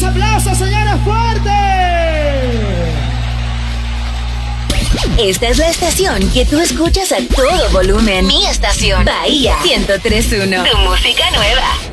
aplauso, señores, fuerte. Esta es la estación que tú escuchas a todo volumen. Mi estación, Bahía 103.1. Tu música nueva.